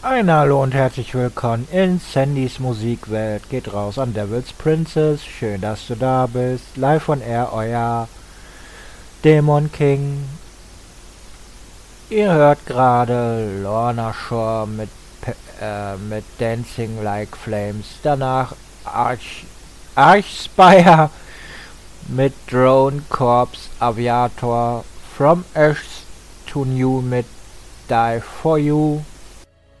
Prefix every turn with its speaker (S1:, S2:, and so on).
S1: Ein Hallo und herzlich willkommen in Sandys Musikwelt. Geht raus an Devil's Princess. Schön, dass du da bist. Live on Air, euer Demon King. Ihr hört gerade Lorna Shore mit Dancing Like Flames. Danach Archspire mit Drone Corps Aviator. From Earth to New mit Die For You.